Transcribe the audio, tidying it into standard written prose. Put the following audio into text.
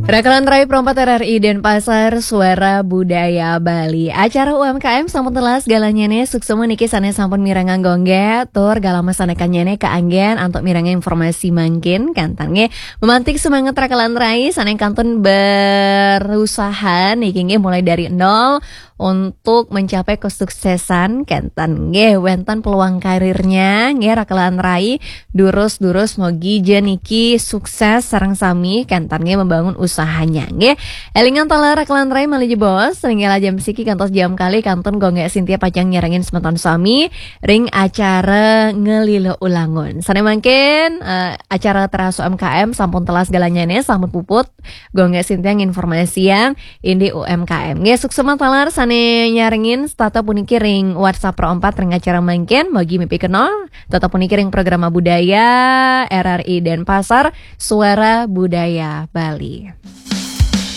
Rakalan Raih Perompat RRI Denpasar Suara Budaya Bali. Acara UMKM sampun telas galanyane suksema niki sane sampun mirangan gongge tur galama sanekanyane keanggen antuk mirangan informasi mangkin kantange memantik semangat Rakalan Raih sane kantun berusaha niki nggih mulai dari nol untuk mencapai kesuksesan kentan nggih wenten peluang karirnya nggih Rakalan Raih durus mogi jeniki sukses sareng sami kentan nggih membangun usahanya nggih. Elingan tala Rakalan Raih malih bos ringgela jam siki kantos jam kali kantun gongge Sintia Pajang nyerangin semeton sami ring acara ngelilo ulangun. Sane mangkin acara teras UMKM sampun telas galanyane sampun puput gongge Sintia informasi yang indi UMKM nggih suksema talar sane nyaringin stata puniki ring WhatsApp Pro 4 ring acara mangkin mogi mimpi kenal tetap puniki ring program budaya RRI Denpasar Suara Budaya Bali.